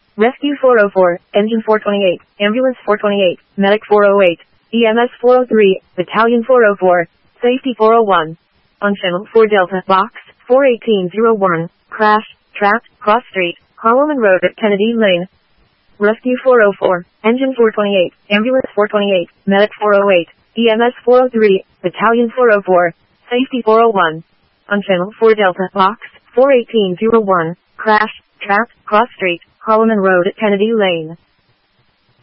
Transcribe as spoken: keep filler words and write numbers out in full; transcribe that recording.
Rescue four oh four, Engine four twenty-eight, Ambulance four twenty-eight, Medic four oh eight, E M S four oh three, Battalion four oh four, Safety four oh one. On Channel four Delta, Box four eighteen oh one, crash, trapped, cross street, Holloman Road at Kennedy Lane. Rescue four oh four, Engine four twenty-eight, Ambulance four twenty-eight, Medic four oh eight, E M S four oh three, Battalion four oh four, Safety four oh one. On Channel four Delta, Box four eighteen oh one, crash, trapped, cross street, Holloman Road at Kennedy Lane.